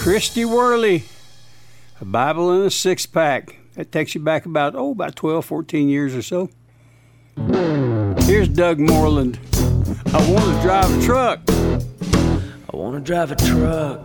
Christy Worley, A Bible in a Six-Pack. That takes you back about 12, 14 years or so. Here's Doug Moreland. I want to drive a truck. I want to drive a truck.